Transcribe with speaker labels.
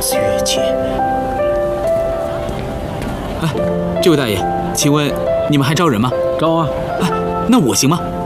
Speaker 1: 子月姐。
Speaker 2: 哎，这位大爷，请问你们还招人吗？
Speaker 3: 招啊！
Speaker 2: 哎，那我行吗？